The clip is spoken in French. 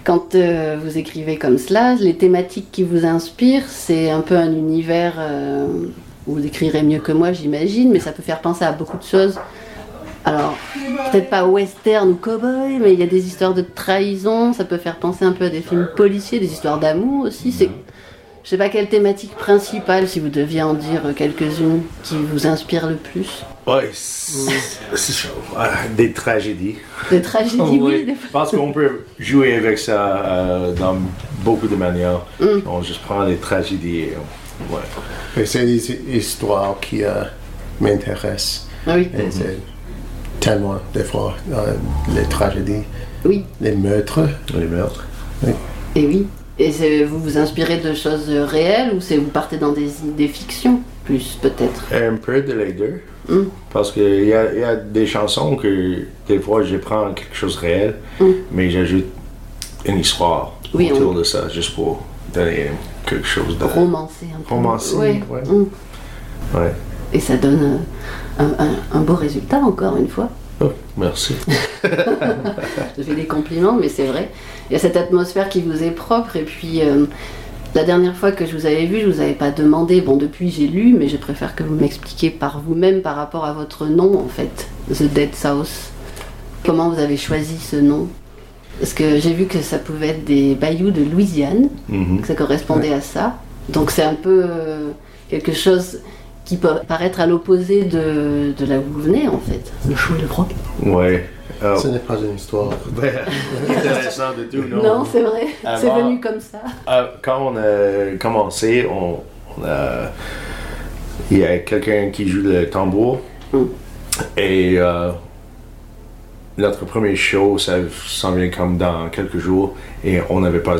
Quand vous écrivez comme cela, les thématiques qui vous inspirent, c'est un peu un univers, vous l'écrirez mieux que moi j'imagine, mais ça peut faire penser à beaucoup de choses. Alors, peut-être pas western ou cowboy, mais il y a des histoires de trahison, ça peut faire penser un peu à des films policiers, des histoires d'amour aussi. Je sais pas quelle thématique principale, si vous deviez en dire quelques-unes, qui vous inspirent le plus. Oui, des tragédies. Des tragédies, oui. Je pense qu'on peut jouer avec ça dans beaucoup de manières. On juste prend des tragédies. Et c'est des histoires qui m'intéressent. Oui. Et c'est tellement, des fois, les tragédies, oui. Les meurtres. Oui. Et oui. Et vous vous inspirez de choses réelles ou vous partez dans des fictions, plus peut-être? Un peu de les deux. Parce qu'il y a des chansons que des fois je prends quelque chose de réel, mais j'ajoute une histoire autour de ça, juste pour donner quelque chose de... Romancer un peu. Romancer, ouais. Ouais. Et ça donne un beau résultat, encore une fois. Oh, merci. Je fais des compliments, mais c'est vrai. Il y a cette atmosphère qui vous est propre. Et puis, la dernière fois que je vous avais vu, je vous avais pas demandé. Bon, depuis j'ai lu, mais je préfère que vous m'expliquiez par vous-même par rapport à votre nom, en fait, The Dead South. Comment vous avez choisi ce nom? Parce que j'ai vu que ça pouvait être des bayous de Louisiane, que ça correspondait à ça. Donc c'est un peu quelque chose qui peut paraître à l'opposé de là où vous venez, en fait. Le chaud et le froid. Ouais. Ce n'est pas une histoire intéressant du tout, non? Non, c'est vrai. C'est venu comme ça. Quand on a commencé, il y a quelqu'un qui joue le tambour. Et notre premier show, ça s'en vient comme dans quelques jours. Et on n'avait pas